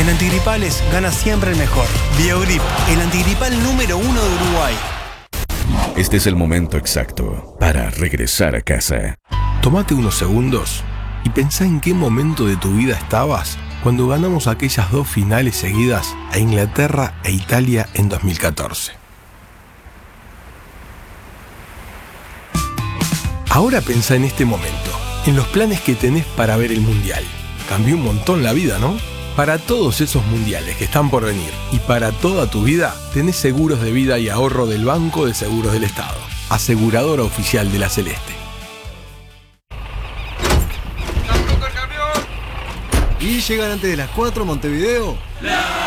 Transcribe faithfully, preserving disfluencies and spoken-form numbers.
En antigripales gana siempre el mejor. Biogrip, el antigripal número uno de Uruguay. Este es el momento exacto para regresar a casa. Tómate unos segundos y pensá en qué momento de tu vida estabas cuando ganamos aquellas dos finales seguidas a Inglaterra e Italia en dos mil catorce. Ahora pensá en este momento, en los planes que tenés para ver el Mundial. Cambió un montón la vida, ¿no? Para todos esos mundiales que están por venir y para toda tu vida, tenés seguros de vida y ahorro del Banco de Seguros del Estado, aseguradora oficial de la Celeste. ¿Y llegan antes de las cuatro Montevideo?